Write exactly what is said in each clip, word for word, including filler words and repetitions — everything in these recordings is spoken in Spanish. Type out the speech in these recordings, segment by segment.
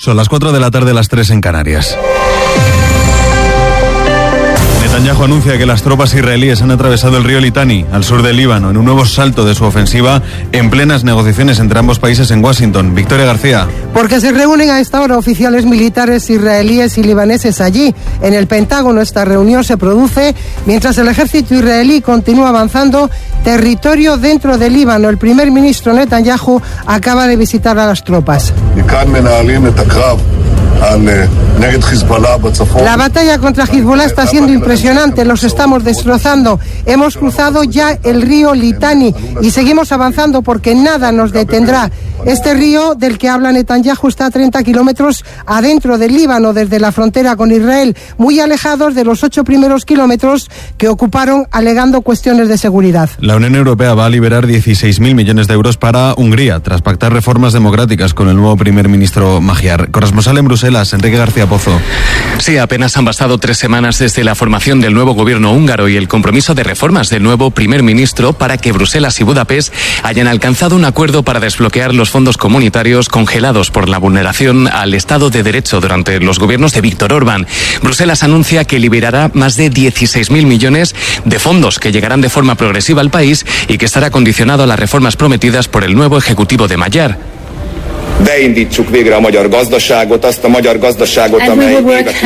Son las cuatro de la tarde, las tres en Canarias. Netanyahu anuncia que las tropas israelíes han atravesado el río Litani, al sur del Líbano, en un nuevo salto de su ofensiva en plenas negociaciones entre ambos países en Washington. Victoria García. Porque se reúnen a esta hora oficiales militares israelíes y libaneses allí. En el Pentágono esta reunión se produce mientras el ejército israelí continúa avanzando territorio dentro del Líbano. El primer ministro Netanyahu acaba de visitar a las tropas. La batalla contra Hezbollah está siendo impresionante, los estamos destrozando. Hemos cruzado ya el río Litani y seguimos avanzando porque nada nos detendrá. Este río del que habla Netanyahu está a treinta kilómetros adentro del Líbano, desde la frontera con Israel, muy alejados de los ocho primeros kilómetros que ocuparon alegando cuestiones de seguridad. La Unión Europea va a liberar dieciséis mil millones de euros para Hungría, tras pactar reformas democráticas con el nuevo primer ministro Magyar. Corresponsal en Bruselas, Enrique García Pozo. Sí, apenas han bastado tres semanas desde la formación del nuevo gobierno húngaro y el compromiso de reformas del nuevo primer ministro para que Bruselas y Budapest hayan alcanzado un acuerdo para desbloquear los fondos comunitarios congelados por la vulneración al Estado de Derecho durante los gobiernos de Víctor Orbán. Bruselas anuncia que liberará más de dieciséis mil millones de fondos que llegarán de forma progresiva al país y que estará condicionado a las reformas prometidas por el nuevo ejecutivo de Magyar. Beindítsuk végre a magyar gazdaságot, azt a magyar gazdaságot, amely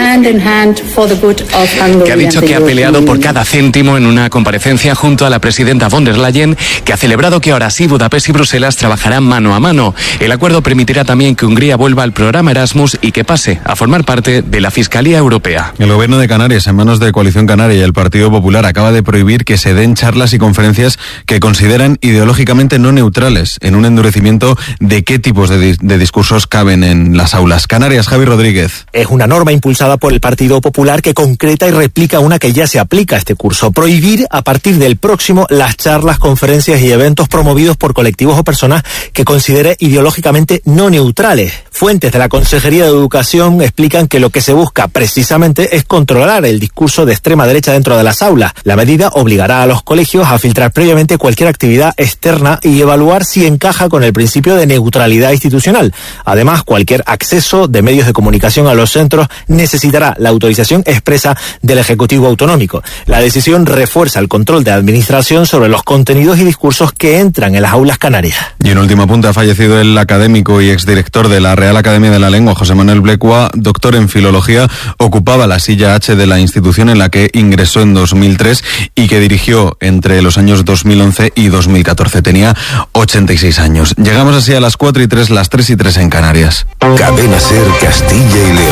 que ha dicho que ha peleado por cada céntimo en una comparecencia junto a la presidenta von der Leyen, que ha celebrado que ahora sí Budapest y Bruselas trabajarán mano a mano. El acuerdo permitirá también que Hungría vuelva al programa Erasmus y que pase a formar parte de la Fiscalía Europea. El gobierno de Canarias, en manos de Coalición Canaria y el Partido Popular, acaba de prohibir que se den charlas y conferencias que consideran ideológicamente no neutrales, en un endurecimiento de qué tipos de de discursos caben en las aulas. Canarias, Javi Rodríguez. Es una norma impulsada por el Partido Popular que concreta y replica una que ya se aplica a este curso. Prohibir a partir del próximo las charlas, conferencias y eventos promovidos por colectivos o personas que considere ideológicamente no neutrales. Fuentes de la Consejería de Educación explican que lo que se busca precisamente es controlar el discurso de extrema derecha dentro de las aulas. La medida obligará a los colegios a filtrar previamente cualquier actividad externa y evaluar si encaja con el principio de neutralidad institucional. Además, cualquier acceso de medios de comunicación a los centros necesitará la autorización expresa del Ejecutivo Autonómico. La decisión refuerza el control de administración sobre los contenidos y discursos que entran en las aulas canarias. Y en último punto ha fallecido el académico y exdirector de la Real Academia de la Lengua, José Manuel Blecua, doctor en Filología, ocupaba la silla H de la institución en la que ingresó en dos mil tres y que dirigió entre los años dos mil once y dos mil catorce. Tenía ochenta y seis años. Llegamos así a las cuatro y tres, las tres y tres en Canarias. Cadena SER Castilla y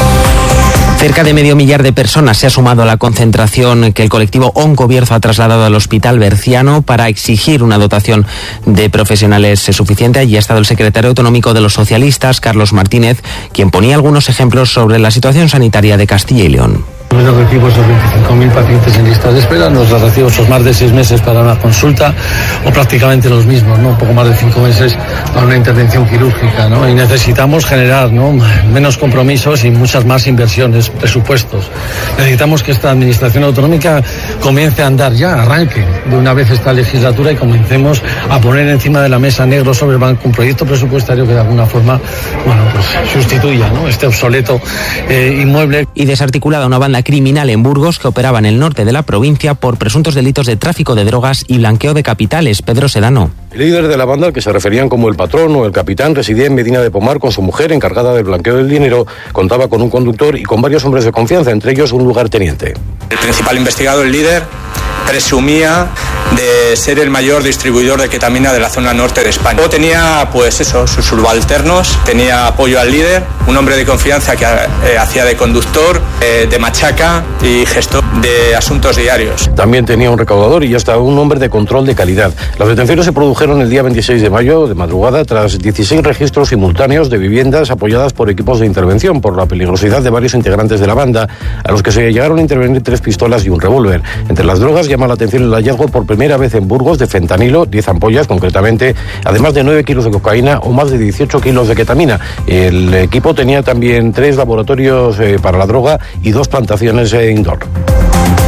León. Cerca de medio millar de personas se ha sumado a la concentración que el colectivo Oncobierzo ha trasladado al Hospital Berciano para exigir una dotación de profesionales suficiente. Allí ha estado el secretario autonómico de los socialistas, Carlos Martínez, quien ponía algunos ejemplos sobre la situación sanitaria de Castilla y León. Nos recibo esos veinticinco mil pacientes en lista de espera, nos recibo esos más de seis meses para una consulta, o prácticamente los mismos, ¿no? Un poco más de cinco meses para una intervención quirúrgica, ¿no? Y necesitamos generar, ¿no?, menos compromisos y muchas más inversiones, presupuestos. Necesitamos que esta administración autonómica comience a andar ya, arranque de una vez esta legislatura y comencemos a poner encima de la mesa negro sobre blanco un proyecto presupuestario que de alguna forma, bueno, pues sustituya, ¿no?, este obsoleto eh, inmueble. Y desarticulada una banda criminal en Burgos que operaba en el norte de la provincia por presuntos delitos de tráfico de drogas y blanqueo de capitales. Pedro Sedano. El líder de la banda, al que se referían como el patrón o el capitán, residía en Medina de Pomar con su mujer, encargada del blanqueo del dinero. Contaba con un conductor y con varios hombres de confianza, entre ellos un lugarteniente. El principal investigado, el líder, presumía de ser el mayor distribuidor de ketamina de la zona norte de España. Luego tenía, pues eso, sus subalternos, tenía apoyo al líder, un hombre de confianza que eh, hacía de conductor, eh, de machaca y gestor de asuntos diarios. También tenía un recaudador y hasta un hombre de control de calidad. Las detenciones se produjeron el día veintiséis de mayo, de madrugada, tras dieciséis registros simultáneos de viviendas apoyadas por equipos de intervención por la peligrosidad de varios integrantes de la banda, a los que se llegaron a intervenir tres pistolas y un revólver. Entre las drogas llama la atención el hallazgo por primera vez en Burgos de fentanilo, diez ampollas concretamente, además de nueve kilos de cocaína o más de dieciocho kilos de ketamina. El equipo tenía también tres laboratorios eh, para la droga y dos plantaciones eh, indoor.